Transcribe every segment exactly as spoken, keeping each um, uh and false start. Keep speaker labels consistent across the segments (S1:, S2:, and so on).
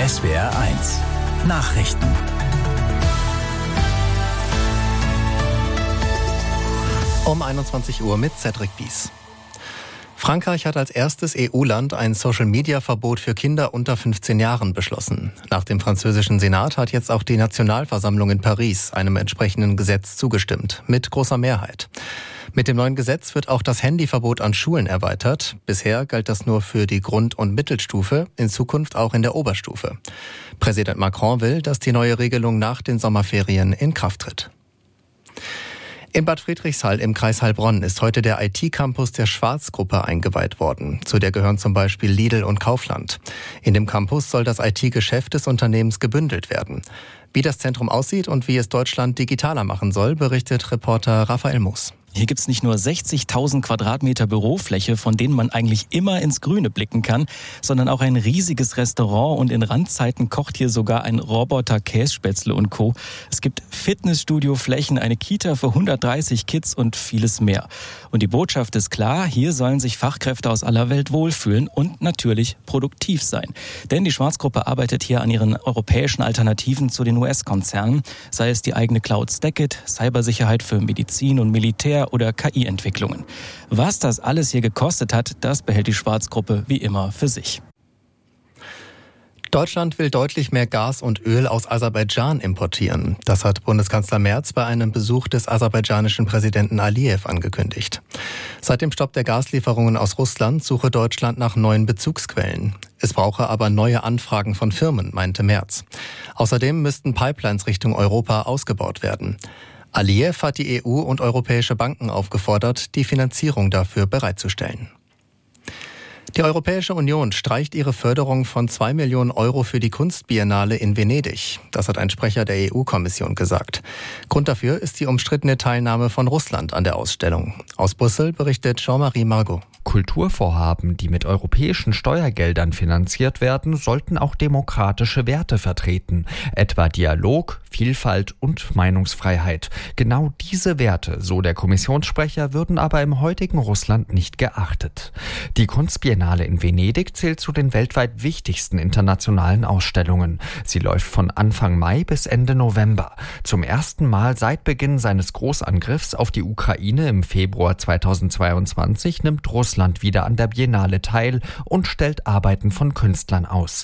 S1: S W R eins Nachrichten.
S2: Um einundzwanzig Uhr mit Cedric Bies. Frankreich hat als erstes E U-Land ein Social-Media-Verbot für Kinder unter fünfzehn Jahren beschlossen. Nach dem französischen Senat hat jetzt auch die Nationalversammlung in Paris einem entsprechenden Gesetz zugestimmt, mit großer Mehrheit. Mit dem neuen Gesetz wird auch das Handyverbot an Schulen erweitert. Bisher galt das nur für die Grund- und Mittelstufe, in Zukunft auch in der Oberstufe. Präsident Macron will, dass die neue Regelung nach den Sommerferien in Kraft tritt. In Bad Friedrichshall im Kreis Heilbronn ist heute der I T-Campus der Schwarz-Gruppe eingeweiht worden. Zu der gehören zum Beispiel Lidl und Kaufland. In dem Campus soll das I T-Geschäft des Unternehmens gebündelt werden. Wie das Zentrum aussieht und wie es Deutschland digitaler machen soll, berichtet Reporter Raphael Moos.
S3: Hier gibt's nicht nur sechzigtausend Quadratmeter Bürofläche, von denen man eigentlich immer ins Grüne blicken kann, sondern auch ein riesiges Restaurant und in Randzeiten kocht hier sogar ein Roboter Kässpätzle und Co. Es gibt Fitnessstudio-Flächen, eine Kita für hundertdreißig Kids und vieles mehr. Und die Botschaft ist klar, hier sollen sich Fachkräfte aus aller Welt wohlfühlen und natürlich produktiv sein. Denn die Schwarz-Gruppe arbeitet hier an ihren europäischen Alternativen zu den U S-Konzernen, sei es die eigene Cloud Stackit, Cybersicherheit für Medizin und Militär oder K I-Entwicklungen. Was das alles hier gekostet hat, das behält die Schwarz-Gruppe wie immer für sich.
S2: Deutschland will deutlich mehr Gas und Öl aus Aserbaidschan importieren. Das hat Bundeskanzler Merz bei einem Besuch des aserbaidschanischen Präsidenten Aliyev angekündigt. Seit dem Stopp der Gaslieferungen aus Russland suche Deutschland nach neuen Bezugsquellen. Es brauche aber neue Anfragen von Firmen, meinte Merz. Außerdem müssten Pipelines Richtung Europa ausgebaut werden. Aliyev hat die E U und europäische Banken aufgefordert, die Finanzierung dafür bereitzustellen. Die Europäische Union streicht ihre Förderung von zwei Millionen Euro für die Kunstbiennale in Venedig. Das hat ein Sprecher der E U-Kommission gesagt. Grund dafür ist die umstrittene Teilnahme von Russland an der Ausstellung. Aus Brüssel berichtet Jean-Marie Margot.
S4: Kulturvorhaben, die mit europäischen Steuergeldern finanziert werden, sollten auch demokratische Werte vertreten, etwa Dialog, Vielfalt und Meinungsfreiheit. Genau diese Werte, so der Kommissionssprecher, würden aber im heutigen Russland nicht geachtet. Die Kunstbiennale in Venedig zählt zu den weltweit wichtigsten internationalen Ausstellungen. Sie läuft von Anfang Mai bis Ende November. Zum ersten Mal seit Beginn seines Großangriffs auf die Ukraine im Februar zweitausendzweiundzwanzig nimmt Russland wieder an der Biennale teil und stellt Arbeiten von Künstlern aus.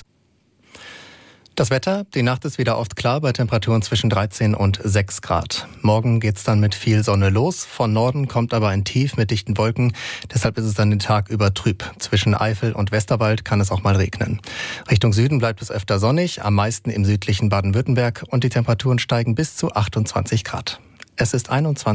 S2: Das Wetter, die Nacht ist wieder oft klar bei Temperaturen zwischen dreizehn und sechs Grad. Morgen geht's dann mit viel Sonne los. Von Norden kommt aber ein Tief mit dichten Wolken. Deshalb ist es dann den Tag über trüb. Zwischen Eifel und Westerwald kann es auch mal regnen. Richtung Süden bleibt es öfter sonnig, am meisten im südlichen Baden-Württemberg. Und die Temperaturen steigen bis zu achtundzwanzig Grad. Es ist einundzwanzig